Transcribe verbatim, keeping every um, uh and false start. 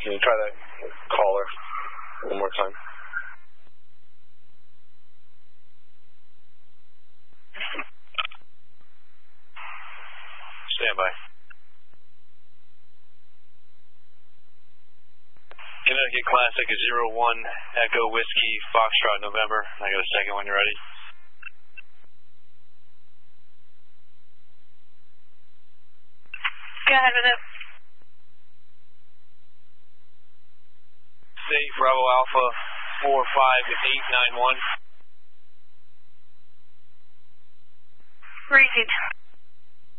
Can you try that caller one more time? Stand by. Connecticut Classic is zero one Echo Whiskey Foxtrot November. I got a second when you're ready. Go ahead with it. State Bravo Alpha four five eight nine one. Repeat.